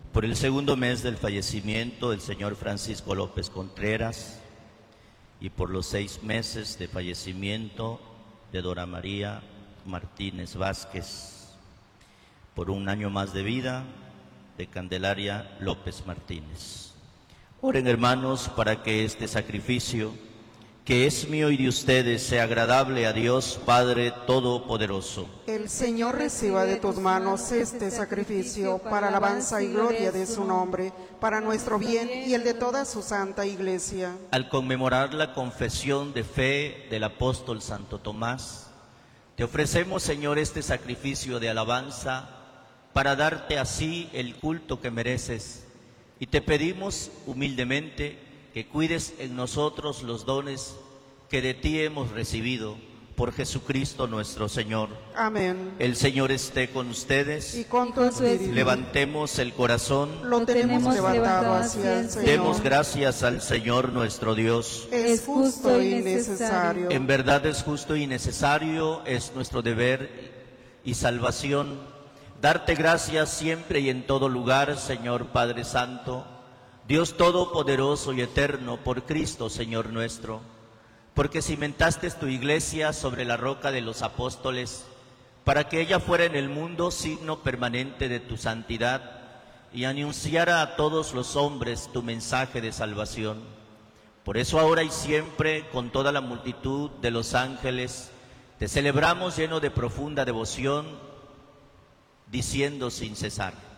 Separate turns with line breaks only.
por el segundo mes del fallecimiento del señor Francisco López Contreras y por los 6 meses de fallecimiento de Dora María Martínez Vázquez, por 1 año más de vida de Candelaria López Martínez. Oren, hermanos, para que este sacrificio, que es mío y de ustedes, sea agradable a Dios Padre Todopoderoso.
El Señor reciba de tus manos este sacrificio para alabanza y gloria de su nombre, para nuestro bien y el de toda su santa Iglesia.
Al conmemorar la confesión de fe del apóstol Santo Tomás, te ofrecemos, Señor, este sacrificio de alabanza para darte así el culto que mereces, y te pedimos humildemente que cuides en nosotros los dones que de ti hemos recibido por Jesucristo nuestro Señor.
Amén.
El Señor esté con ustedes.
Y con tu espíritu.
Levantemos el corazón.
Lo tenemos levantado hacia el Señor.
Demos gracias al Señor nuestro Dios.
Es justo y necesario.
En verdad es justo y necesario, es nuestro deber y salvación. Darte gracias siempre y en todo lugar, Señor Padre Santo, Dios Todopoderoso y Eterno, por Cristo, Señor nuestro, porque cimentaste tu iglesia sobre la roca de los apóstoles, para que ella fuera en el mundo signo permanente de tu santidad y anunciara a todos los hombres tu mensaje de salvación. Por eso ahora y siempre, con toda la multitud de los ángeles, te celebramos lleno de profunda devoción, diciendo sin cesar: